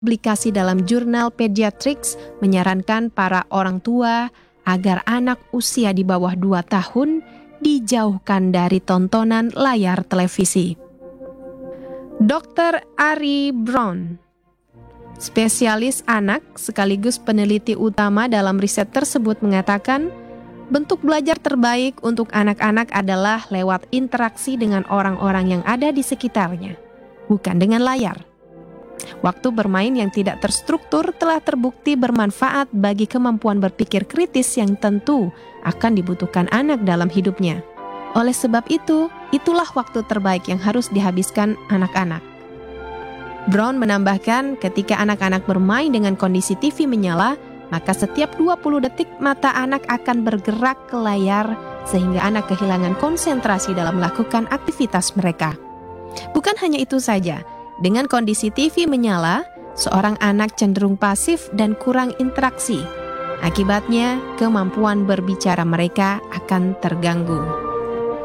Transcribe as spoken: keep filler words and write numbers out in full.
Publikasi dalam jurnal Pediatrics menyarankan para orang tua agar anak usia di bawah dua tahun dijauhkan dari tontonan layar televisi. dokter Ari Brown, spesialis anak sekaligus peneliti utama dalam riset tersebut, mengatakan bentuk belajar terbaik untuk anak-anak adalah lewat interaksi dengan orang-orang yang ada di sekitarnya, bukan dengan layar. Waktu bermain yang tidak terstruktur telah terbukti bermanfaat bagi kemampuan berpikir kritis yang tentu akan dibutuhkan anak dalam hidupnya. Oleh sebab itu, itulah waktu terbaik yang harus dihabiskan anak-anak. Brown menambahkan, ketika anak-anak bermain dengan kondisi T V menyala, maka setiap dua puluh detik mata anak akan bergerak ke layar sehingga anak kehilangan konsentrasi dalam melakukan aktivitas mereka. Bukan hanya itu saja, dengan kondisi T V menyala, seorang anak cenderung pasif dan kurang interaksi. Akibatnya, kemampuan berbicara mereka akan terganggu.